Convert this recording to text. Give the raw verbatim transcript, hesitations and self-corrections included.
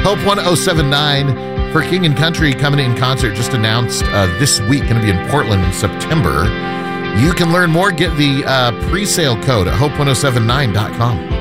Hope one oh seven nine for King and Country coming in concert, just announced uh, this week, going to be in Portland in September. You can learn more, get the uh, pre-sale code at hope one oh seven nine dot com.